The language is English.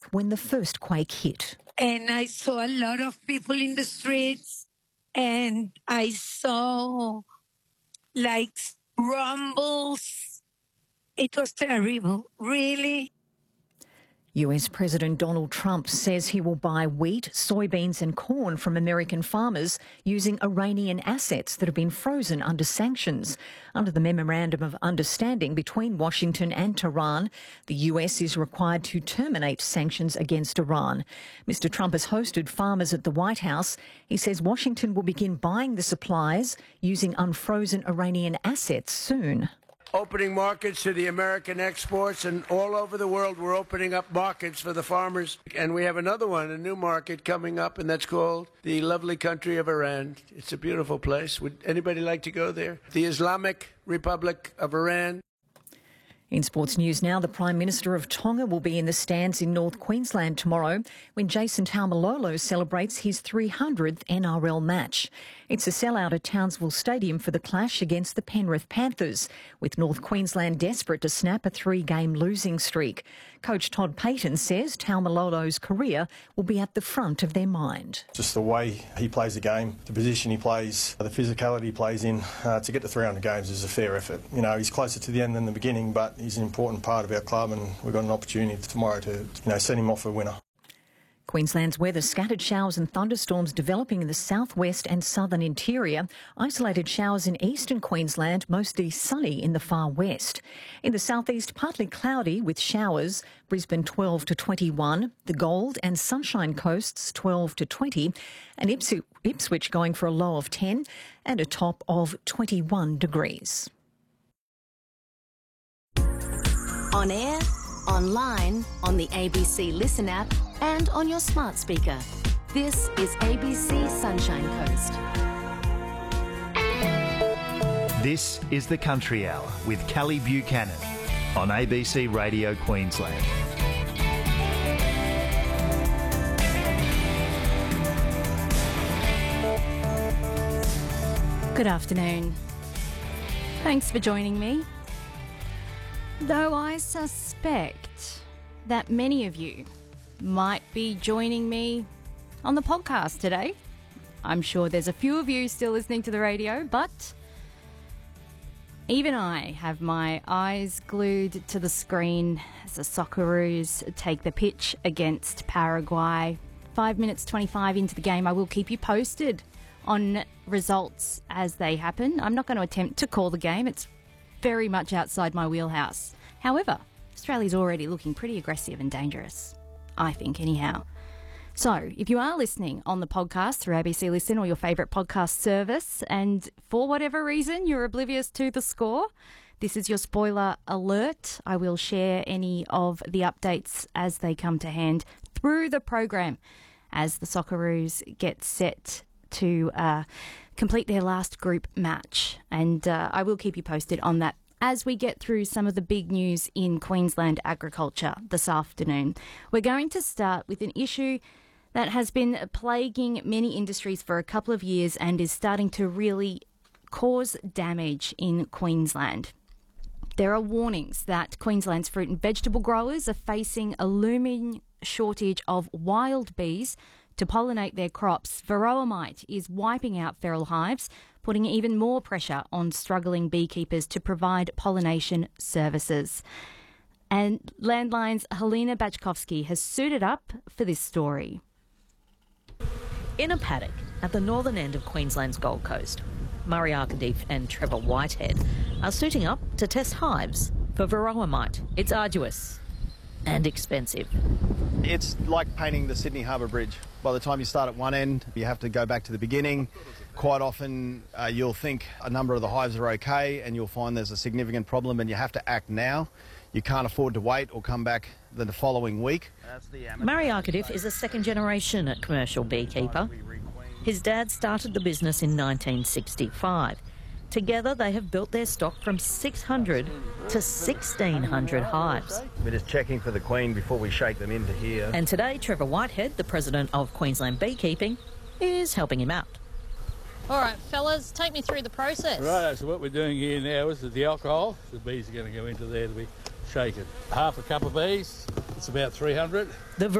when the first quake hit. And I saw a lot of people in the streets, and I saw like rumbles. It was terrible, really. US President Donald Trump says he will buy wheat, soybeans and corn from American farmers using Iranian assets that have been frozen under sanctions. Under the Memorandum of Understanding between Washington and Tehran, the US is required to terminate sanctions against Iran. Mr. Trump has hosted farmers at the White House. He says Washington will begin buying the supplies using unfrozen Iranian assets soon. Opening markets to the American exports, and all over the world we're opening up markets for the farmers. And we have another one, a new market coming up, and that's called the lovely country of Iran. It's a beautiful place. Would anybody like to go there? The Islamic Republic of Iran. In sports news now, the Prime Minister of Tonga will be in the stands in North Queensland tomorrow when Jason Taumalolo celebrates his 300th NRL match. It's a sellout at Townsville Stadium for the clash against the Penrith Panthers, with North Queensland desperate to snap a 3-game losing streak. Coach Todd Payton says Taumalolo's career will be at the front of their mind. Just the way he plays the game, the position he plays, the physicality he plays in, to get to 300 games is a fair effort. You know, he's closer to the end than the beginning, but he's an important part of our club, and we've got an opportunity tomorrow to, send him off a winner. Queensland's weather: scattered showers and thunderstorms developing in the southwest and southern interior. Isolated showers in eastern Queensland, mostly sunny in the far west. In the southeast, partly cloudy with showers. Brisbane 12 to 21. The Gold and Sunshine Coasts 12 to 20. And Ipswich going for a low of 10 and a top of 21 degrees. On air, online, on the ABC Listen app and on your smart speaker. This is ABC Sunshine Coast. This is the Country Hour with Kelly Buchanan on ABC Radio Queensland. Good afternoon. Thanks for joining me. Though I suspect that many of you might be joining me on the podcast today. I'm sure there's a few of you still listening to the radio, but even I have my eyes glued to the screen as the Socceroos take the pitch against Paraguay. 5 minutes 25 into the game. I will keep you posted on results as they happen. I'm not going to attempt to call the game. It's very much outside my wheelhouse. However, Australia's already looking pretty aggressive and dangerous, I think, anyhow. So, if you are listening on the podcast through ABC Listen or your favourite podcast service, and for whatever reason you're oblivious to the score, this is your spoiler alert. I will share any of the updates as they come to hand through the program as the Socceroos get set to complete their last group match. And I will keep you posted on that as we get through some of the big news in Queensland agriculture this afternoon. We're going to start with an issue that has been plaguing many industries for a couple of years and is starting to really cause damage in Queensland. There are warnings that Queensland's fruit and vegetable growers are facing a looming shortage of wild bees to pollinate their crops. Varroa mite is wiping out feral hives, putting even more pressure on struggling beekeepers to provide pollination services. And Landline's Helena Bachkovsky has suited up for this story. In a paddock at the northern end of Queensland's Gold Coast, Murray Arkadeef and Trevor Whitehead are suiting up to test hives for Varroa mite. It's arduous and expensive. It's like painting the Sydney Harbour Bridge. By the time you start at one end, you have to go back to the beginning. Quite often you'll think a number of the hives are okay and you'll find there's a significant problem and you have to act now. You can't afford to wait or come back the following week. Murray Arkadeef is a second-generation commercial beekeeper. His dad started the business in 1965. Together, they have built their stock from 600 to 1,600 hives. We're just checking for the queen before we shake them into here. And today, Trevor Whitehead, the president of Queensland Beekeeping, is helping him out. All right, fellas, take me through the process. Right, so what we're doing here now is the alcohol. The bees are going to go into there to be shaken. Half a cup of bees, it's about 300. The